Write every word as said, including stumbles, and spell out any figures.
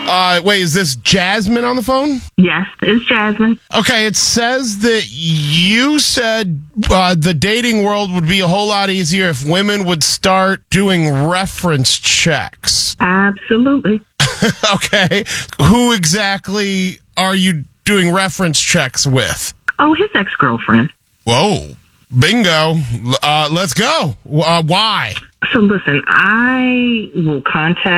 Uh, wait, is this Jasmine on the phone? Yes, it's Jasmine. Okay, it says that you said uh, the dating world would be a whole lot easier if women would start doing reference checks. Absolutely. Okay, who exactly are you doing reference checks with? Oh, his ex-girlfriend. Whoa, bingo. Uh, let's go. Uh, why? So listen, I will contact